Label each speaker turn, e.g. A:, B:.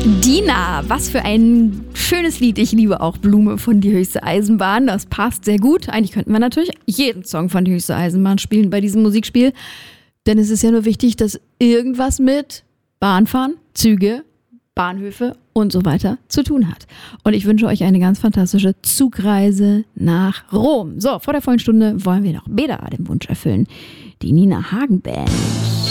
A: Dina, was für ein schönes Lied. Ich liebe auch Blume von Die Höchste Eisenbahn. Das passt sehr gut. Eigentlich könnten wir natürlich jeden Song von Die Höchste Eisenbahn spielen bei diesem Musikspiel. Denn es ist ja nur wichtig, dass irgendwas mit Bahnfahren, Züge, Bahnhöfe und so weiter zu tun hat. Und ich wünsche euch eine ganz fantastische Zugreise nach Rom. So, vor der vollen Stunde wollen wir noch Beda den Wunsch erfüllen. Die Nina Hagen Band.